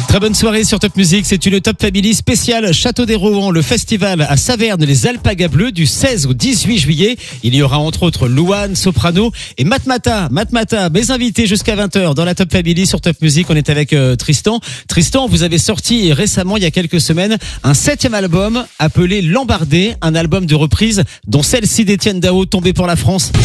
Très bonne soirée sur Top Music, c'est une Top Family spéciale Château des Rohan, le festival à Saverne, les Alpagas Bleus du 16 au 18 juillet. Il y aura entre autres Louane, Soprano et Matmata, mes invités jusqu'à 20h dans la Top Family sur Top Music. On est avec Tristan. Tristan, vous avez sorti récemment, il y a quelques semaines, un 7e album appelé Lambardé, un album de reprise dont celle-ci d'Étienne Dao, Tombé pour la France.